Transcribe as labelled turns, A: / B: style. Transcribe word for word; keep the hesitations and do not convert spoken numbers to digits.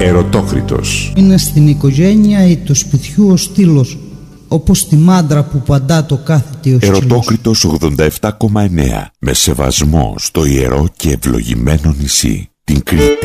A: Ερωτόκριτος.
B: Είναι στην οικογένεια ή του σπιτιού ο στήλος, όπως τη μάντρα που παντά το κάθεται ο σκύλος.
A: Ερωτόκριτος ογδόντα επτά κόμμα εννέα. Με σεβασμό στο ιερό και ευλογημένο νησί, την Κρήτη.